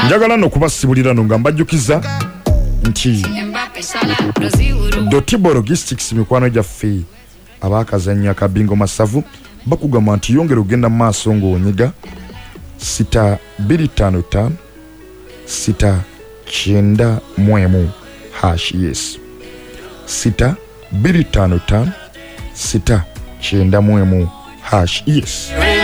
njagala n'okubasibulira no nga mbajjukiza nti Dottibo Logistics mikwano gyaffe abaakazannya akabingo masavu bakugamba nti yongera ogenda mu maaso ng'onyiga 6255 691 yes 6255 691 yes.